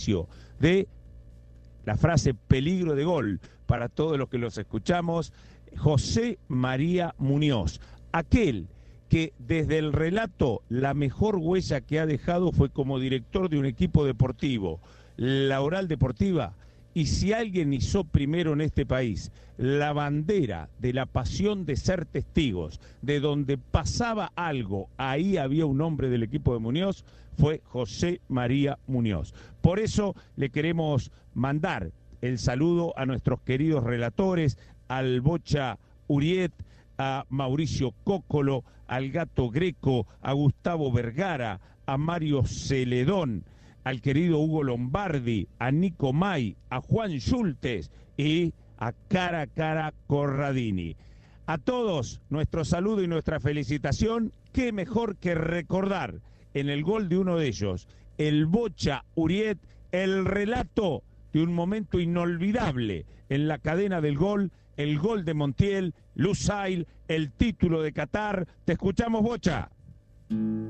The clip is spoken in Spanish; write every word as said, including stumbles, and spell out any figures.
inicio de la frase peligro de gol para todos los que los escuchamos, José María Muñoz, aquel que desde el relato la mejor huella que ha dejado fue como director de un equipo deportivo, la Oral Deportiva, y si alguien hizo primero en este país la bandera de la pasión de ser testigos, de donde pasaba algo, ahí había un hombre del equipo de Muñoz, fue José María Muñoz. Por eso le queremos mandar el saludo a nuestros queridos relatores, al Bocha Uriet, a Mauricio Cócolo, al Gato Greco, a Gustavo Vergara, a Mario Celedón, al querido Hugo Lombardi, a Nico May, a Juan Schultes y a Cara a Cara Corradini. A todos nuestro saludo y nuestra felicitación. Qué mejor que recordar en el gol de uno de ellos, el Bocha Uriet, el relato de un momento inolvidable en la cadena del gol, el gol de Montiel, Lusail, el título de Qatar. Te escuchamos, Bocha.